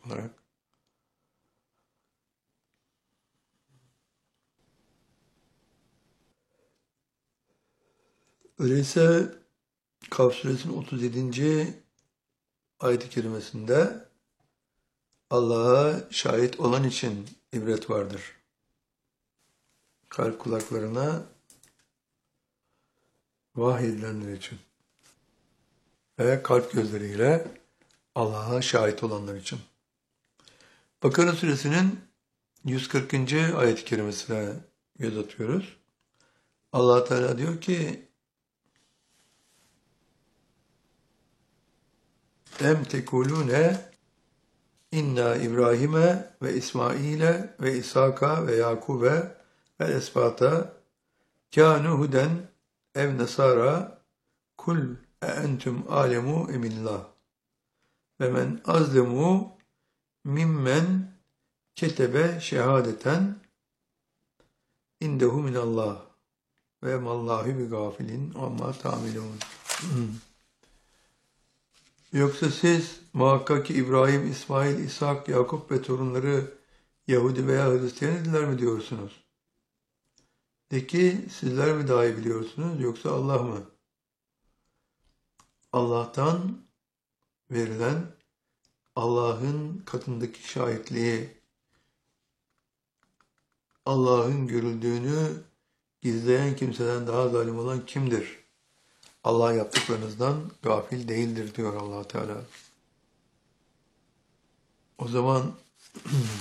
olarak. Öyleyse Kaf suresinin 37. ayet-i kerimesinde Allah'a şahit olan için ibret vardır. Kalp kulaklarına vahyedilenler için ve kalp gözleriyle Allah'a şahit olanlar için. Bakara suresinin 140. ayet-i kerimesine göz atıyoruz. Allah Teala diyor ki Em tekulune inna İbrahim'e ve İsmail'e ve İshak'a ve Yakub'e ve esbata kânu huden ev nesara kul entum alemu emillah ve men azlemu mimmen ketebe şehadeten indehu minallah ve mallahu bi gafilin amma ta'melun. Yoksa siz muhakkak ki İbrahim, İsmail, İshak, Yakup ve torunları Yahudi veya Hristiyan idiler mi diyorsunuz? De ki sizler mi daha iyi biliyorsunuz yoksa Allah mı? Allah'tan verilen Allah'ın katındaki şahitliği, Allah'ın görüldüğünü gizleyen kimseden daha zalim olan kimdir? Allah yaptıklarınızdan gafil değildir diyor Allah Teala. O zaman